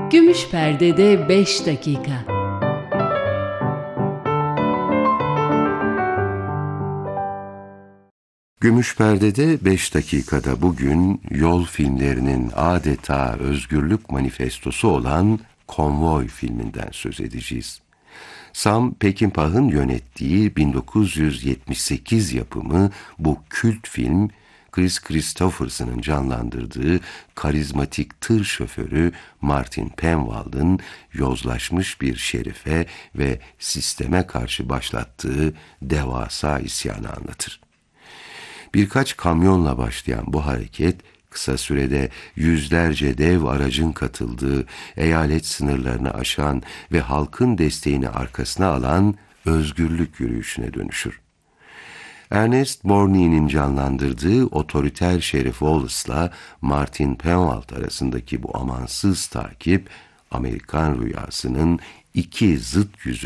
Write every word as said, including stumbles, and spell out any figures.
Gümüş Perde'de beş dakika. Gümüş Perde'de beş dakikada bugün yol filmlerinin adeta özgürlük manifestosu olan Konvoy filminden söz edeceğiz. Sam Peckinpah'ın yönettiği bin dokuz yüz yetmiş sekiz yapımı bu kült film, Kris Kristofferson'ın canlandırdığı karizmatik tır şoförü Martin Penwald'ın yozlaşmış bir şerife ve sisteme karşı başlattığı devasa isyanı anlatır. Birkaç kamyonla başlayan bu hareket, kısa sürede yüzlerce dev aracın katıldığı, eyalet sınırlarını aşan ve halkın desteğini arkasına alan özgürlük yürüyüşüne dönüşür. Ernest Borgnine'in canlandırdığı otoriter Şerif Wallace'la Martin Penwald arasındaki bu amansız takip, Amerikan rüyasının iki zıt yüzünü